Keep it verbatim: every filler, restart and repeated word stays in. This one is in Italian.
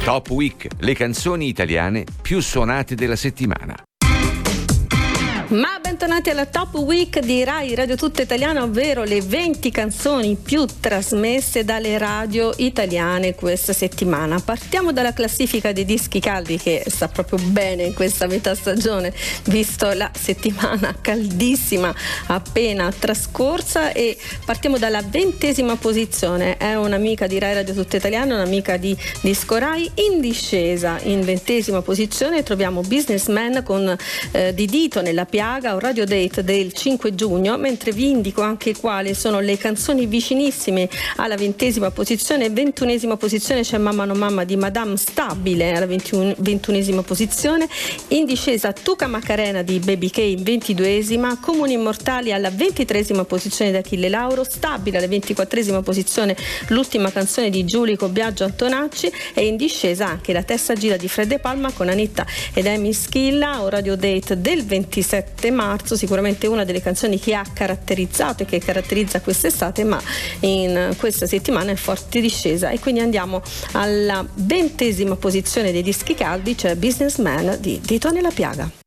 Top Week, le canzoni italiane più suonate della settimana. Ma bentornati alla Top Week di Rai Radio Tutta Italiana, ovvero le venti canzoni più trasmesse dalle radio italiane questa settimana. Partiamo dalla classifica dei dischi caldi, che sta proprio bene in questa metà stagione, visto la settimana caldissima appena trascorsa, e partiamo dalla ventesima posizione. È un'amica di Rai Radio Tutta Italiana, un'amica di Disco Rai. In discesa, in ventesima posizione, troviamo Businessman con eh, Di Dito nella Piaga, un radio date del cinque giugno, mentre vi indico anche quali sono le canzoni vicinissime alla ventesima posizione. Ventunesima posizione c'è Mamma non mamma di Madame Stabile alla ventunesima posizione. In discesa Tuca Macarena di Baby K in ventiduesima, Comuni Immortali alla ventitresima posizione di Achille Lauro, Stabile alla ventiquattresima posizione l'ultima canzone di Giulico Biagio Antonacci, e in discesa anche La testa gira di Fred De Palma con Anitta ed Amy Schilla, un radio date del ventisette marzo, sicuramente una delle canzoni che ha caratterizzato e che caratterizza quest'estate, ma in questa settimana è forte discesa. E quindi andiamo alla ventesima posizione dei dischi caldi, cioè Businessman di Dito nella Piaga.